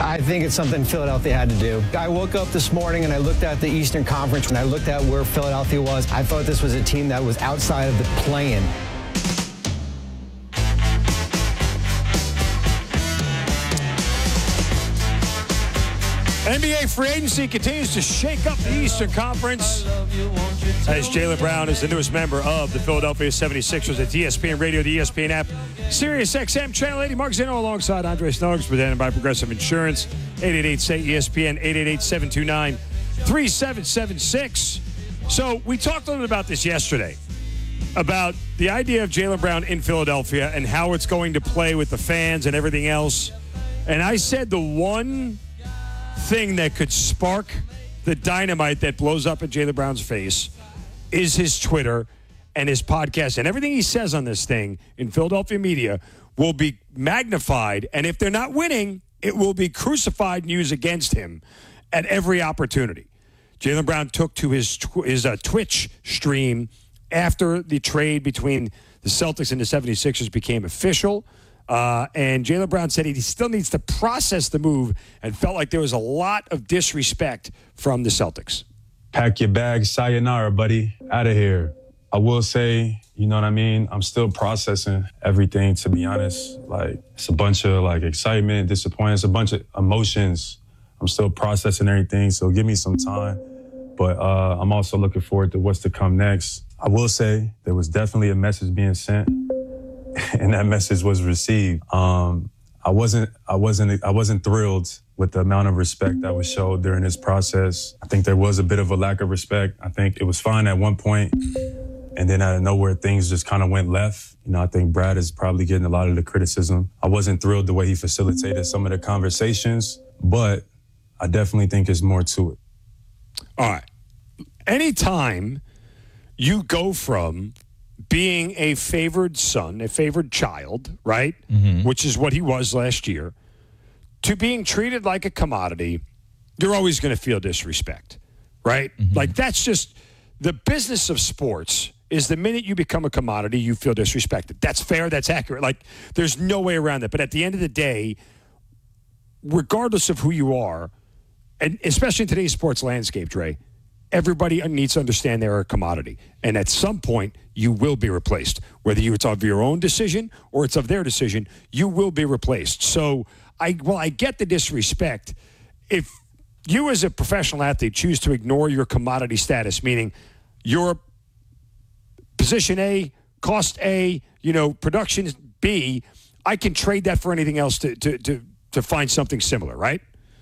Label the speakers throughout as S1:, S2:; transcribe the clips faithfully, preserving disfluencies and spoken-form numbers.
S1: I think it's something Philadelphia had to do. I woke up this morning and I looked at the Eastern Conference and I looked at where Philadelphia was. I thought this was a team that was outside of the play-in.
S2: N B A free agency continues to shake up the Eastern Conference as Jaylen Brown is the newest member of the Philadelphia seventy-sixers at E S P N Radio, the E S P N app, Sirius X M, Channel eighty. Mark Zeno alongside Andre Snuggs, presented by Progressive Insurance. eight eight eight, S A Y, E S P N, eight eight eight, seven two nine, three seven seven six. So we talked a little bit about this yesterday, about the idea of Jaylen Brown in Philadelphia and how it's going to play with the fans and everything else. And I said the one thing that could spark the dynamite that blows up in Jaylen Brown's face is his Twitter and his podcast. And everything he says on this thing in Philadelphia media will be magnified. And if they're not winning, it will be crucified news against him at every opportunity. Jaylen Brown took to his, his uh, Twitch stream after the trade between the Celtics and the seventy-sixers became official. Uh, and Jaylen Brown said he still needs to process the move and felt like there was a lot of disrespect from the Celtics.
S3: Pack your bags, sayonara, buddy. Out of here. I will say, you know what I mean? I'm still processing everything, to be honest. Like, it's a bunch of, like, excitement, disappointment. It's a bunch of emotions. I'm still processing everything, so give me some time. But uh, I'm also looking forward to what's to come next. I will say there was definitely a message being sent, and that message was received. Um, I wasn't, I wasn't, I wasn't thrilled with the amount of respect that was showed during this process. I think there was a bit of a lack of respect. I think it was fine at one point, and then out of nowhere, things just kind of went left. You know, I think Brad is probably getting a lot of the criticism. I wasn't thrilled the way he facilitated some of the conversations, but I definitely think there's more to it.
S2: All right. Anytime you go from being a favored son, a favored child, right, mm-hmm. which is what he was last year, to being treated like a commodity, you're always going to feel disrespect, right? Mm-hmm. Like, that's just the business of sports is the minute you become a commodity, you feel disrespected. That's fair. That's accurate. Like, there's no way around it. But at the end of the day, regardless of who you are, and especially in today's sports landscape, Dre, everybody needs to understand they're a commodity. And at some point, you will be replaced. Whether you, it's of your own decision or it's of their decision, you will be replaced. So, I well, I get the disrespect. If you as a professional athlete choose to ignore your commodity status, meaning your position A, cost A, you know, production B, I can trade that for anything else to to to, to find something similar, right?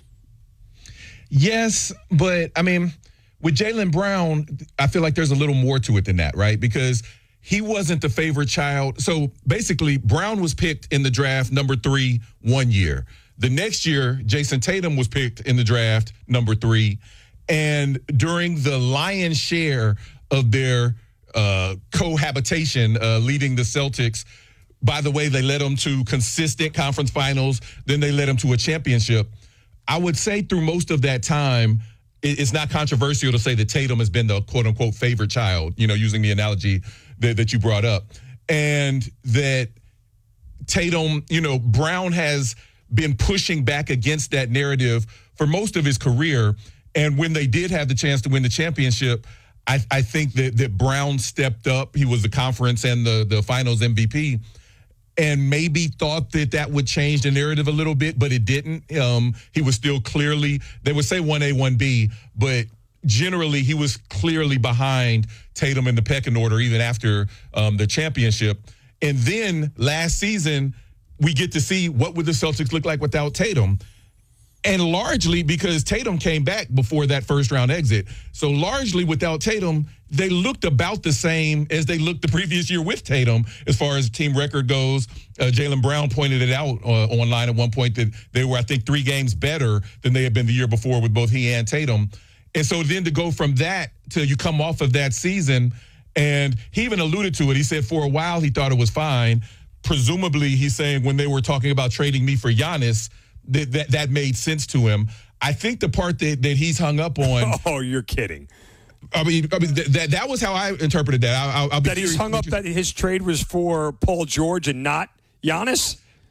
S4: Yes, but, I mean, with Jaylen Brown, I feel like there's a little more to it than that, right? Because he wasn't the favorite child. So, basically, Brown was picked in the draft number three one year. The next year, Jason Tatum was picked in the draft number three. And during the lion's share of their uh, cohabitation uh, leading the Celtics, by the way, they led them to consistent conference finals. Then they led them to a championship. I would say through most of that time, it's not controversial to say that Tatum has been the quote-unquote favorite child, you know, using the analogy that, that you brought up. And that Tatum, you know, Brown has been pushing back against that narrative for most of his career. And when they did have the chance to win the championship, I, I think that, that Brown stepped up. He was the conference and the, the finals M V P. And maybe thought that that would change the narrative a little bit, but it didn't. Um, he was still clearly, they would say one A, one B, but generally he was clearly behind Tatum in the pecking order even after um, the championship. And then last season, we get to see what would the Celtics look like without Tatum. And largely because Tatum came back before that first-round exit. So largely without Tatum, they looked about the same as they looked the previous year with Tatum as far as team record goes. Uh, Jaylen Brown pointed it out uh, online at one point that they were, I think, three games better than they had been the year before with both he and Tatum. And so then to go from that to you come off of that season, and he even alluded to it. He said for a while he thought it was fine. Presumably, he's saying when they were talking about trading me for Giannis, that that, that made sense to him. I think the part that, that he's hung up on.
S2: Oh, you're kidding.
S4: I mean, I mean th- that that was how I interpreted that. I, I'll, I'll be
S2: that he's hung up that his trade was for Paul George and not Giannis?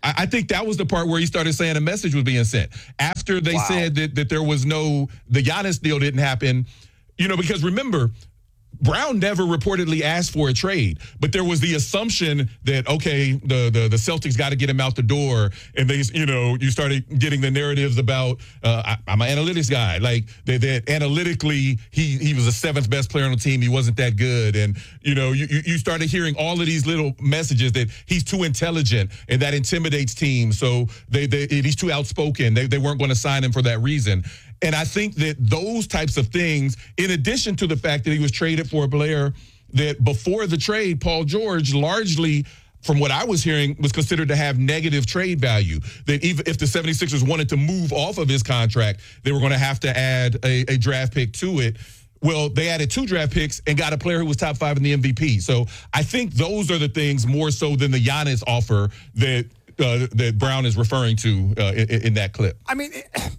S4: I, I think that was the part where he started saying a message was being sent. After they
S2: Wow.
S4: said that, that there was no, the Giannis deal didn't happen, you know, because remember, Brown never reportedly asked for a trade, but there was the assumption that, okay, the the, the Celtics got to get him out the door. And they, you know, you started getting the narratives about, uh, I, I'm an analytics guy, like that, that analytically he he was the seventh best player on the team. He wasn't that good. And, you know, you, you started hearing all of these little messages that he's too intelligent and that intimidates teams. So they, they he's too outspoken. They, they weren't going to sign him for that reason. And I think that those types of things, in addition to the fact that he was traded for a player that before the trade, Paul George, largely, from what I was hearing, was considered to have negative trade value. That even if the 76ers wanted to move off of his contract, they were going to have to add a, a draft pick to it. Well, they added two draft picks and got a player who was top five in the M V P. So I think those are the things more so than the Giannis offer that uh, that Brown is referring to uh, in, in that clip.
S2: I mean,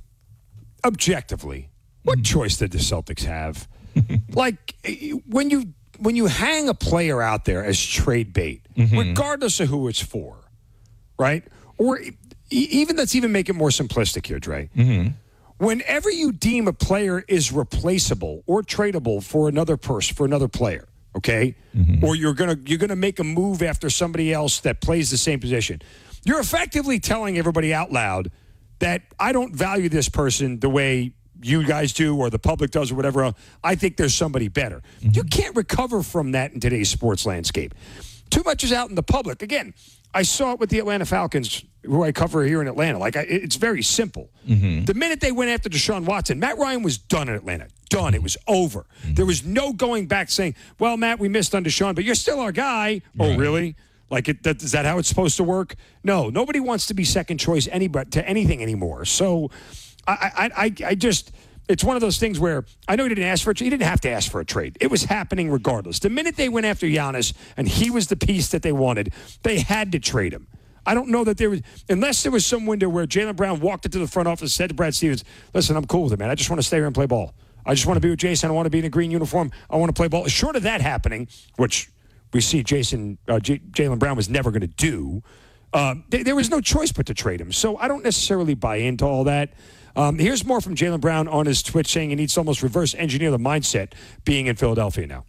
S2: objectively, what choice did the Celtics have? Like, when you when you hang a player out there as trade bait, mm-hmm. regardless of who it's for, right? Or e- even let's even make it more simplistic here, Dre.
S4: Mm-hmm.
S2: Whenever you deem a player is replaceable or tradable for another person, for another player, okay, mm-hmm. or you're gonna you're gonna make a move after somebody else that plays the same position, you're effectively telling everybody out loud that I don't value this person the way you guys do or the public does or whatever else. I think there's somebody better. Mm-hmm. You can't recover from that in today's sports landscape. Too much is out in the public. Again, I saw it with the Atlanta Falcons, who I cover here in Atlanta. Like, I, it's very simple. Mm-hmm. The minute they went after Deshaun Watson, Matt Ryan was done in Atlanta. Done. It was over. Mm-hmm. There was no going back saying, well, Matt, we missed on Deshaun, but you're still our guy. Right. Oh, really? Like, it, that, is that how it's supposed to work? No, nobody wants to be second choice anybody, to anything anymore. So I, I, I, I just, it's one of those things where I know he didn't ask for it. He didn't have to ask for a trade. It was happening regardless. The minute they went after Giannis and he was the piece that they wanted, they had to trade him. I don't know that there was, unless there was some window where Jaylen Brown walked into the front office and said to Brad Stevens, listen, I'm cool with it, man. I just want to stay here and play ball. I just want to be with Jason. I want to be in a green uniform. I want to play ball. Short of that happening, which we see Jason, uh, J- Jaylen Brown was never going to do, uh, th- there was no choice but to trade him. So I don't necessarily buy into all that. Um, here's more from Jaylen Brown on his Twitch saying he needs to almost reverse engineer the mindset being in Philadelphia now.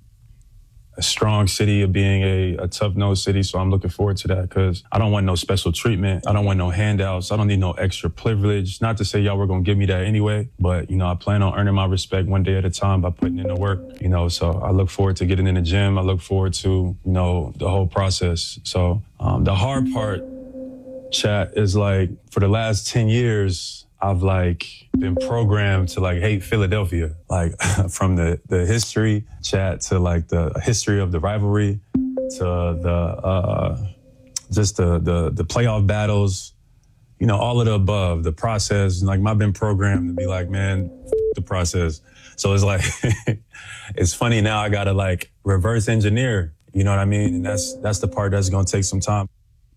S3: A strong city of being a, a tough-nosed city, so I'm looking forward to that because I don't want no special treatment. I don't want no handouts. I don't need no extra privilege. Not to say y'all were going to give me that anyway, but, you know, I plan on earning my respect one day at a time by putting in the work, you know, so I look forward to getting in the gym. I look forward to, you know, the whole process. So um, the hard part, chat, is like for the last ten years, I've like been programmed to like hate Philadelphia, like from the, the history chat to like the history of the rivalry to the uh, just the, the the playoff battles, you know, all of the above, the process. Like I've been programmed to be like, man, f- the process. So it's like it's funny now. I gotta like reverse engineer. You know what I mean? And that's that's the part that's gonna take some time.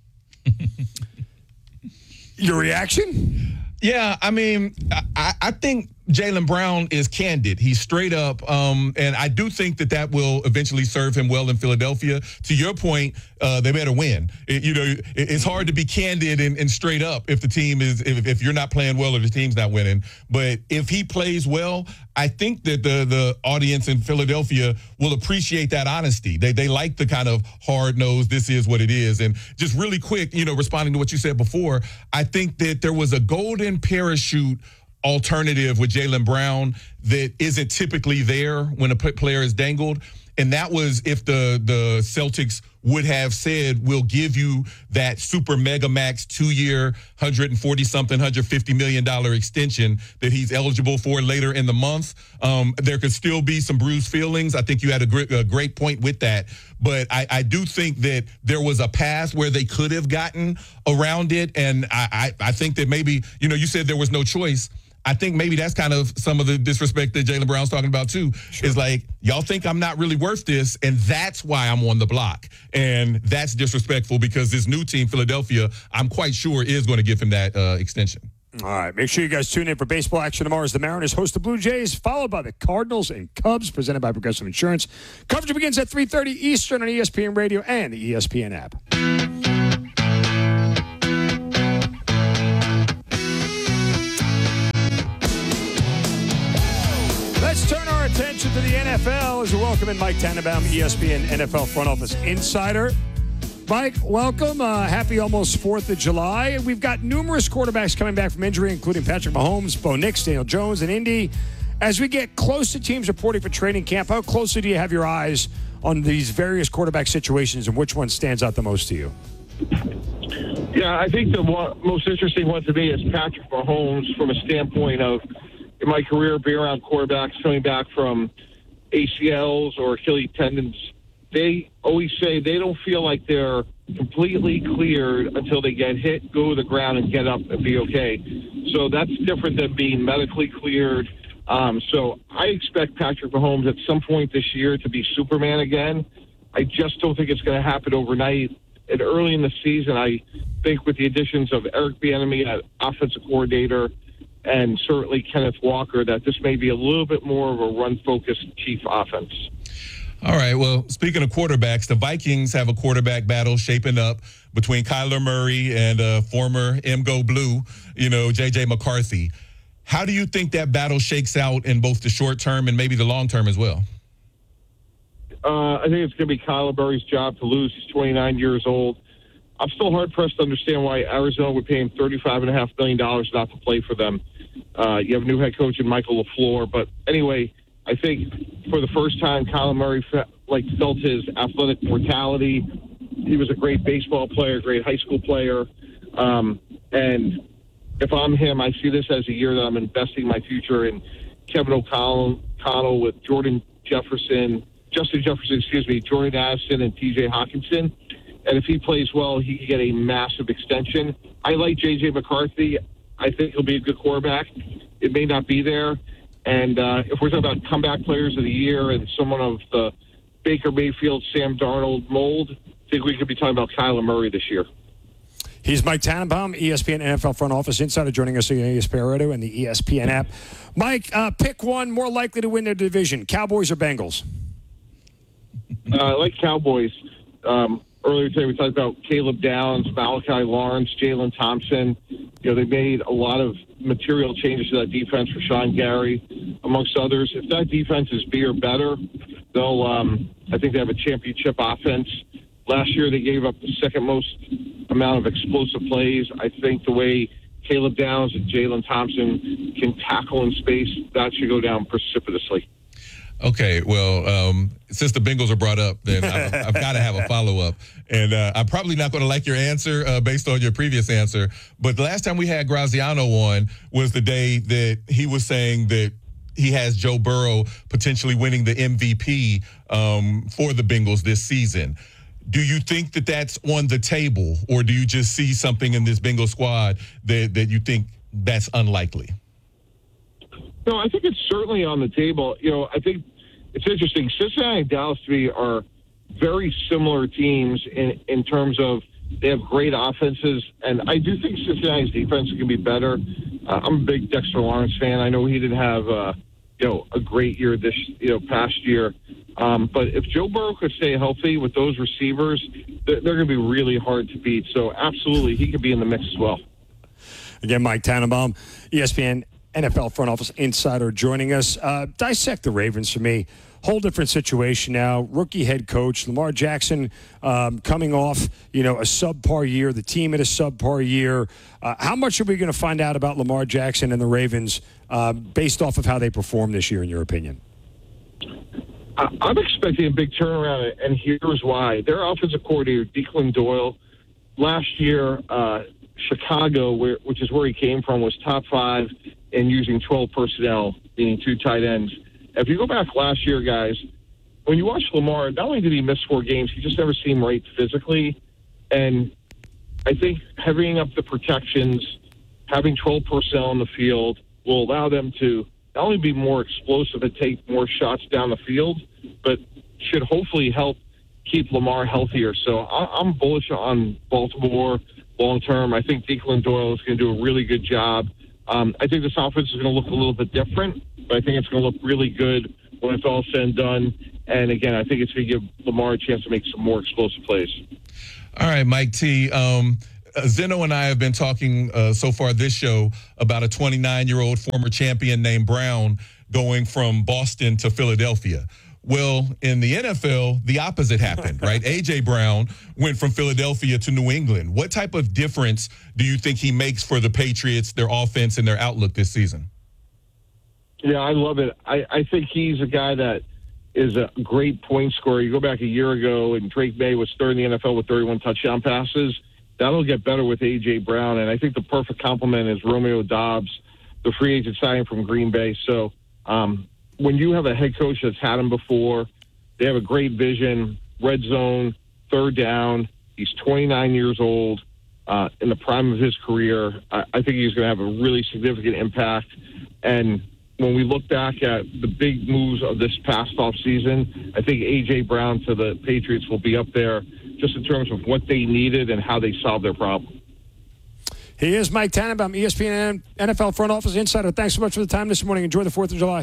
S2: Your reaction?
S4: Yeah, I mean, I, I think Jaylen Brown is candid. He's straight up, um, and I do think that that will eventually serve him well in Philadelphia. To your point, uh, they better win. It, you know, it, it's hard to be candid and, and straight up if the team is if, if you're not playing well or the team's not winning. But if he plays well, I think that the the audience in Philadelphia will appreciate that honesty. They they like the kind of hard nosed, this is what it is. And just really quick, you know, responding to what you said before, I think that there was a golden parachute alternative with Jaylen Brown that isn't typically there when a player is dangled. And that was if the the Celtics would have said, we'll give you that super mega max two-year, one hundred forty something, one hundred fifty million dollars extension that he's eligible for later in the month. Um, there could still be some bruised feelings. I think you had a great, a great point with that. But I, I do think that there was a path where they could have gotten around it. And I, I, I think that maybe, you know, you said there was no choice. I think maybe that's kind of some of the disrespect that Jaylen Brown's talking about, too. Sure. Is like, y'all think I'm not really worth this, and that's why I'm on the block. And that's disrespectful because this new team, Philadelphia, I'm quite sure is going to give him that uh, extension.
S2: All right, make sure you guys tune in for baseball action tomorrow as the Mariners host the Blue Jays, followed by the Cardinals and Cubs, presented by Progressive Insurance. Coverage begins at three thirty Eastern on E S P N Radio and the E S P N app. Let's turn our attention to the N F L as we welcome in Mike Tannenbaum, E S P N N F L front office insider. Mike, welcome. Uh, happy almost fourth of July. We've got numerous quarterbacks coming back from injury, including Patrick Mahomes, Bo Nix, Daniel Jones, and Indy. As we get close to teams reporting for training camp, how closely do you have your eyes on these various quarterback situations, and which one stands out the most to you?
S5: Yeah, I think the one, most interesting one to me is Patrick Mahomes from a standpoint of, in my career, being around quarterbacks coming back from A C Ls or Achilles tendons. They always say they don't feel like they're completely cleared until they get hit, go to the ground, and get up and be okay. So that's different than being medically cleared. Um, so I expect Patrick Mahomes at some point this year to be Superman again. I just don't think it's going to happen overnight. And early in the season, I think with the additions of Eric Bieniemy at offensive coordinator and certainly Kenneth Walker, that this may be a little bit more of a run-focused chief offense.
S4: All right, well, speaking of quarterbacks, the Vikings have a quarterback battle shaping up between Kyler Murray and uh, former M Go Blue, you know, J J McCarthy. How do you think that battle shakes out in both the short term and maybe the long term as well?
S5: Uh, I think it's going to be Kyler Murray's job to lose. He's twenty-nine years old. I'm still hard-pressed to understand why Arizona would pay him thirty-five point five million dollars not to play for them. Uh, you have a new head coach in Michael LaFleur. But anyway, I think for the first time, Kyler Murray fe- like felt his athletic mortality. He was a great baseball player, great high school player. Um, and if I'm him, I see this as a year that I'm investing my future in Kevin O'Connell, O'Connell with Jordan Jefferson, Justin Jefferson, excuse me, Jordan Addison, and T J Hawkinson. And if he plays well, he can get a massive extension. I like J J McCarthy. I think he'll be a good quarterback. It may not be there. And uh, if we're talking about comeback players of the year and someone of the Baker Mayfield, Sam Darnold mold, I think we could be talking about Kyler Murray this year.
S2: He's Mike Tannenbaum, E S P N N F L front office insider, joining us on E S P N Radio and the E S P N app. Mike, uh, pick one more likely to win their division, Cowboys or Bengals?
S5: Uh, I like Cowboys. Um, earlier today we talked about Caleb Downs, Malachi Lawrence, Jalen Thompson. You know, they made a lot of material changes to that defense for Sean Gary, amongst others. If that defense is B or better, they'll. Um, I think they have a championship offense. Last year they gave up the second most amount of explosive plays. I think the way Caleb Downs and Jalen Thompson can tackle in space, that should go down precipitously.
S4: Okay, well, um, since the Bengals are brought up, then I've, I've got to have a follow-up. And uh, I'm probably not going to like your answer uh, based on your previous answer. But the last time we had Graziano on was the day that he was saying that he has Joe Burrow potentially winning the M V P um, for the Bengals this season. Do you think that that's on the table, or do you just see something in this Bengals squad that, that you think that's unlikely?
S5: No, I think it's certainly on the table. You know, I think it's interesting. Cincinnati and Dallas to me are very similar teams in, in terms of they have great offenses, and I do think Cincinnati's defense can be better. Uh, I'm a big Dexter Lawrence fan. I know he didn't have, uh, you know, a great year this, you know, past year. Um, but if Joe Burrow could stay healthy with those receivers, they're, they're going to be really hard to beat. So absolutely, he could be in the mix as well.
S2: Again, Mike Tannenbaum, E S P N N F L front office insider, joining us. Uh, dissect the Ravens for me. Whole different situation now. Rookie head coach Lamar Jackson um, coming off, you know, a subpar year. The team had a subpar year. Uh, how much are we going to find out about Lamar Jackson and the Ravens uh, based off of how they performed this year, in your opinion?
S5: I'm expecting a big turnaround, and here's why. Their offensive coordinator, Declan Doyle, last year, uh, Chicago, where, which is where he came from, was top five in using twelve personnel, meaning two tight ends. If you go back last year, guys, when you watch Lamar, not only did he miss four games, he just never seemed right physically. And I think having up the protections, having twelve personnel in the field will allow them to not only be more explosive and take more shots down the field, but should hopefully help keep Lamar healthier. So I'm bullish on Baltimore long term. I think Declan Doyle is going to do a really good job. Um, I think this offense is going to look a little bit different, but I think it's going to look really good when it's all said and done. And again, I think it's going to give Lamar a chance to make some more explosive plays.
S4: All right, Mike T. Um, Zeno and I have been talking uh, so far this show about a twenty-nine-year-old former champion named Brown going from Boston to Philadelphia. Well, in the N F L, the opposite happened, right? A J. Brown went from Philadelphia to New England. What type of difference do you think he makes for the Patriots, their offense, and their outlook this season?
S5: Yeah, I love it. I, I think he's a guy that is a great point scorer. You go back a year ago, and Drake May was third in the N F L with thirty-one touchdown passes. That'll get better with A J. Brown, and I think the perfect complement is Romeo Doubs, the free agent signing from Green Bay. So um, when you have a head coach that's had him before, they have a great vision, red zone, third down. He's twenty-nine years old, uh, in the prime of his career. I, I think he's going to have a really significant impact. And when we look back at the big moves of this past offseason, I think A J. Brown to the Patriots will be up there just in terms of what they needed and how they solved their problem.
S2: He is Mike Tannenbaum, E S P N N F L front office insider. Thanks so much for the time this morning. Enjoy the fourth of July.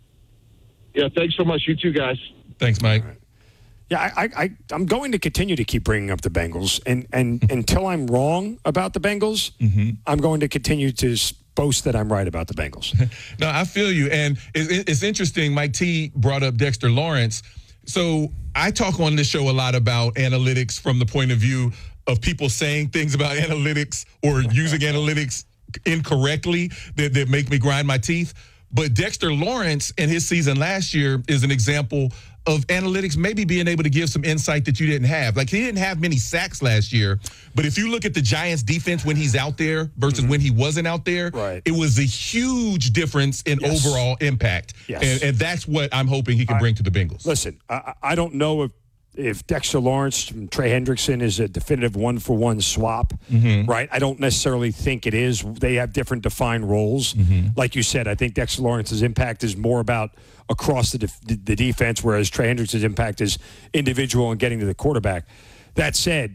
S5: Yeah, thanks so much. You too, guys.
S4: Thanks, Mike.
S2: Right. Yeah, I, I, I'm going to continue to keep bringing up the Bengals. And, and until I'm wrong about the Bengals, mm-hmm. I'm going to continue to boast that I'm right about the Bengals.
S4: No, I feel you. And it, it's interesting. Mike T brought up Dexter Lawrence. So I talk on this show a lot about analytics from the point of view of people saying things about analytics or using analytics incorrectly that, that make me grind my teeth. But Dexter Lawrence in his season last year is an example of analytics maybe being able to give some insight that you didn't have. Like, he didn't have many sacks last year, but if you look at the Giants defense when he's out there versus mm-hmm. when he wasn't out there,
S2: right.
S4: it was a huge difference in yes. overall impact.
S2: Yes.
S4: And, and that's what I'm hoping he can
S2: I,
S4: bring to the Bengals.
S2: Listen, I, I don't know if if Dexter Lawrence and Trey Hendrickson is a definitive one-for-one swap, mm-hmm. right? I don't necessarily think it is. They have different defined roles. Mm-hmm. Like you said, I think Dexter Lawrence's impact is more about across the, def- the defense, whereas Trey Hendrickson's impact is individual and getting to the quarterback. That said,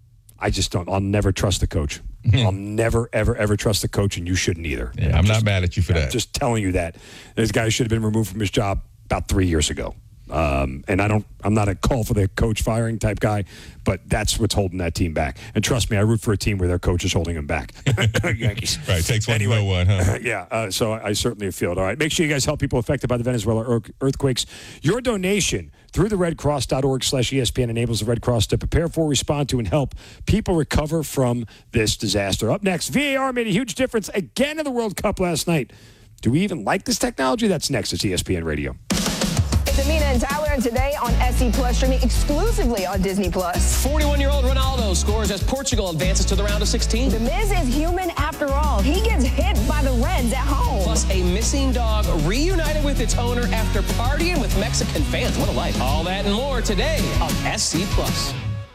S2: I just don't. I'll never trust the coach. Mm-hmm. I'll never, ever, ever trust the coach, and you shouldn't either.
S4: Yeah, I'm, I'm just, not mad at you for
S2: I'm
S4: that.
S2: Just telling you that. This guy should have been removed from his job about three years ago. Um, and I don't, I'm not a call for the coach firing type guy, but that's what's holding that team back. And trust me, I root for a team where their coach is holding them back. Yankees.
S4: Right. Takes one
S2: anyway,
S4: to know one, huh?
S2: Yeah. Uh, so I, I certainly feel it. All right. Make sure you guys help people affected by the Venezuela earthquakes. Your donation through the redcross.org slash ESPN enables the Red Cross to prepare for, respond to, and help people recover from this disaster. Up next, V A R made a huge difference again in the World Cup last night. Do we even like this technology? That's next. It's E S P N Radio.
S6: It's Amina and Tyler, and today on S E Plus, streaming exclusively on Disney Plus.
S7: forty-one-year-old Ronaldo scores as Portugal advances to the round of sixteen.
S6: The Miz is human after all. He gets hit by the Reds at home.
S7: Plus, a missing dog reunited with its owner after partying with Mexican fans. What a life. All that and more today on S E Plus.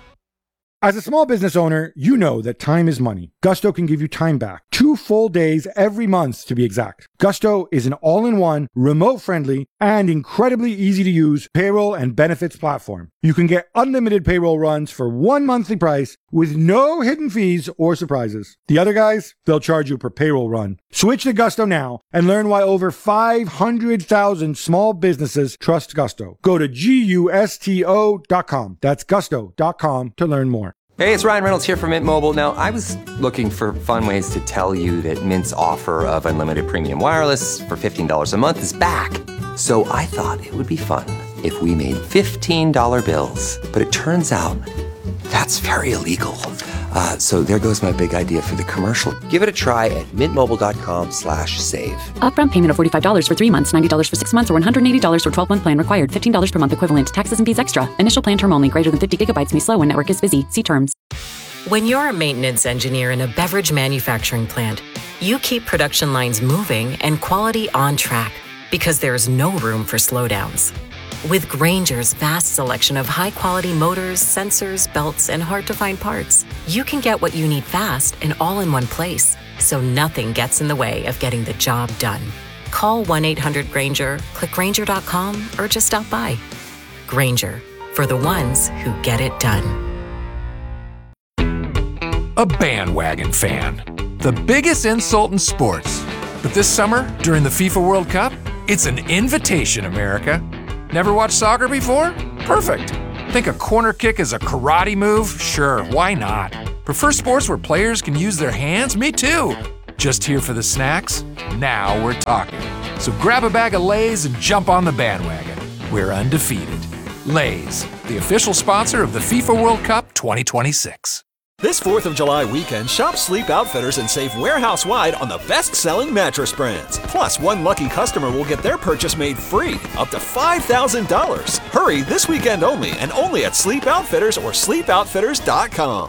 S8: As a small business owner, you know that time is money. Gusto can give you time back. Two full days every month, to be exact. Gusto is an all-in-one, remote-friendly, and incredibly easy-to-use payroll and benefits platform. You can get unlimited payroll runs for one monthly price with no hidden fees or surprises. The other guys, they'll charge you per payroll run. Switch to Gusto now and learn why over five hundred thousand small businesses trust Gusto. Go to gusto dot com. That's gusto dot com to learn more.
S9: Hey, it's Ryan Reynolds here from Mint Mobile. Now, I was looking for fun ways to tell you that Mint's offer of unlimited premium wireless for fifteen dollars a month is back. So I thought it would be fun if we made fifteen dollar bills. But it turns out that's very illegal. Uh, so there goes my big idea for the commercial. Give it a try at mintmobile.com slash save.
S10: Upfront payment of forty-five dollars for three months, ninety dollars for six months, or one hundred eighty dollars for twelve-month plan required. fifteen dollars per month equivalent. Taxes and fees extra. Initial plan term only. Greater than fifty gigabytes may slow when network is busy. See terms.
S11: When you're a maintenance engineer in a beverage manufacturing plant, you keep production lines moving and quality on track because there's no room for slowdowns. With Grainger's vast selection of high-quality motors, sensors, belts, and hard-to-find parts, you can get what you need fast and all in one place, so nothing gets in the way of getting the job done. Call one eight hundred Grainger, click Grainger dot com, or just stop by. Grainger, for the ones who get it done.
S12: A bandwagon fan. The biggest insult in sports. But this summer, during the FIFA World Cup, it's an invitation, America. Never watched soccer before? Perfect. Think a corner kick is a karate move? Sure, why not? Prefer sports where players can use their hands? Me too. Just here for the snacks? Now we're talking. So grab a bag of Lay's and jump on the bandwagon. We're undefeated. Lay's, the official sponsor of the FIFA World Cup twenty twenty-six.
S13: This fourth of July weekend, shop Sleep Outfitters and save warehouse-wide on the best-selling mattress brands. Plus, one lucky customer will get their purchase made free, up to five thousand dollars. Hurry this weekend only, and only at Sleep Outfitters or sleep outfitters dot com.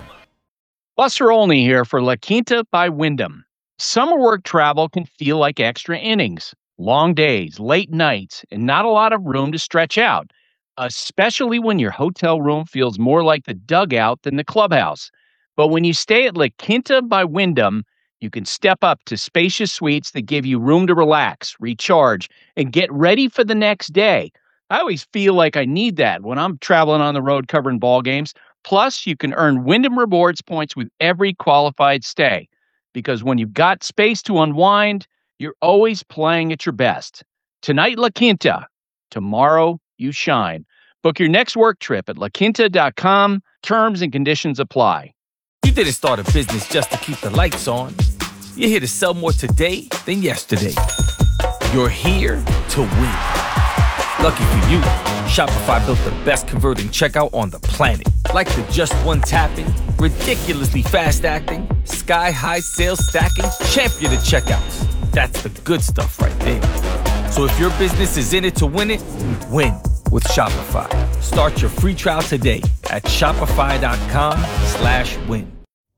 S14: Buster Olney here for La Quinta by Wyndham. Summer work travel can feel like extra innings. Long days, late nights, and not a lot of room to stretch out, especially when your hotel room feels more like the dugout than the clubhouse. But when you stay at La Quinta by Wyndham, you can step up to spacious suites that give you room to relax, recharge, and get ready for the next day. I always feel like I need that when I'm traveling on the road covering ball games. Plus, you can earn Wyndham Rewards points with every qualified stay. Because when you've got space to unwind, you're always playing at your best. Tonight, La Quinta. Tomorrow, you shine. Book your next work trip at la quinta dot com. Terms and conditions apply.
S15: You didn't start a business just to keep the lights on. You're here to sell more today than yesterday. You're here to win. Lucky for you, Shopify built the best converting checkout on the planet. Like the just one tapping, ridiculously fast acting, sky-high sales stacking, champion of checkouts. That's the good stuff right there. So if your business is in it to win it, win with Shopify. Start your free trial today at shopify.com slash win.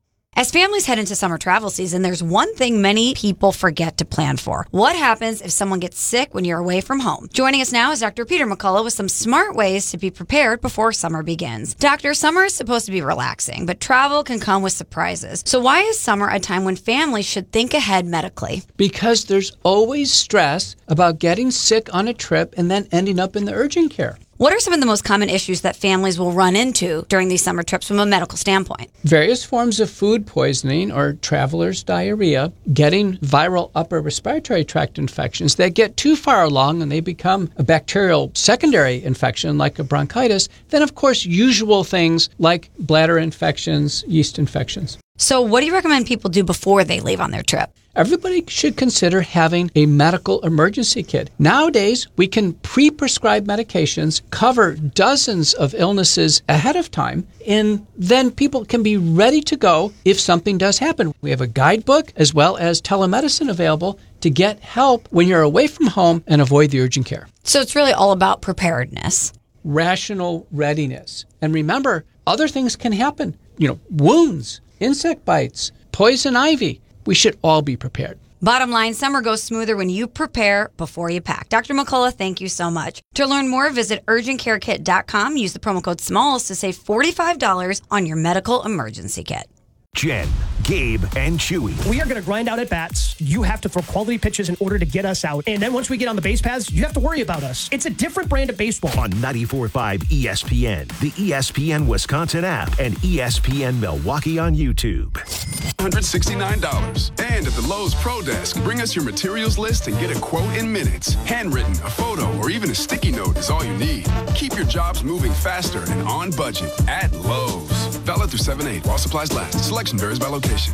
S16: As families head into summer travel season, there's one thing many people forget to plan for. What happens if someone gets sick when you're away from home? Joining us now is Doctor Peter McCullough with some smart ways to be prepared before summer begins. Doctor, summer is supposed to be relaxing, but travel can come with surprises. So why is summer a time when families should think ahead medically?
S17: Because there's always stress about getting sick on a trip and then ending up in the urgent care.
S16: What are some of the most common issues that families will run into during these summer trips from a medical standpoint?
S17: Various forms of food poisoning or traveler's diarrhea, getting viral upper respiratory tract infections that get too far along and they become a bacterial secondary infection like a bronchitis, then of course usual things like bladder infections, yeast infections.
S16: So what do you recommend people do before they leave on their trip?
S17: Everybody should consider having a medical emergency kit. Nowadays, we can pre-prescribe medications, cover dozens of illnesses ahead of time, and then people can be ready to go if something does happen. We have a guidebook as well as telemedicine available to get help when you're away from home and avoid the urgent care.
S16: So it's really all about preparedness.
S17: Rational readiness. And remember, other things can happen. You know, wounds, insect bites, poison ivy. We should all be prepared.
S16: Bottom line, summer goes smoother when you prepare before you pack. Doctor McCullough, thank you so much. To learn more, visit urgent care kit dot com. Use the promo code SMALLS to save forty-five dollars on your medical emergency kit.
S18: Jen, Gabe, and Chewy.
S19: We are going to grind out at bats. You have to throw quality pitches in order to get us out. And then once we get on the base paths, you have to worry about us. It's a different brand of baseball.
S18: On ninety-four point five E S P N, the E S P N Wisconsin app, and E S P N Milwaukee on YouTube.
S20: one hundred sixty-nine dollars. And at the Lowe's Pro Desk, bring us your materials list and get a quote in minutes. Handwritten, a photo, or even a sticky note is all you need. Keep your jobs moving faster and on budget at Lowe's. Valid through seven eight while supplies last. Selection varies by location.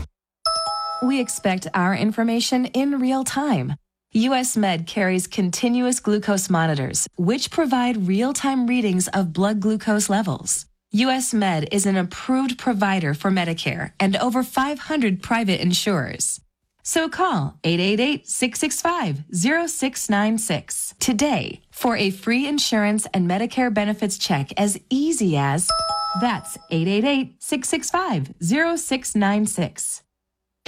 S21: We expect our information in real time. U S Med carries continuous glucose monitors, which provide real-time readings of blood glucose levels. U S Med is an approved provider for Medicare and over five hundred private insurers. So call eight eight eight, six six five, zero six nine six today for a free insurance and Medicare benefits check as easy as... That's eight eight eight, six six five, zero six nine six.